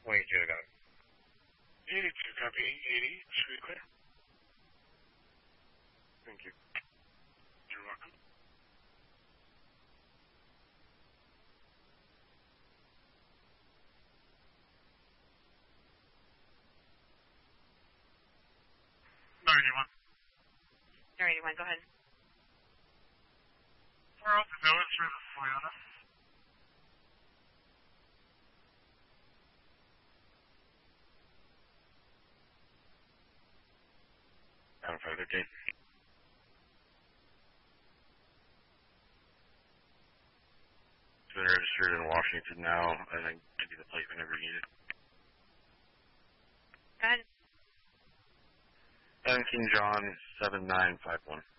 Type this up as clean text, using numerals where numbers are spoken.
Wait, you got it. 82, copy 880. Should we clear? Thank you. You're welcome. No, 81, go ahead. 4 Alpha Village, service Toyota. Down 513. It's been registered in Washington now, and I can give you the plate whenever you need it. Go ahead. King John 7951.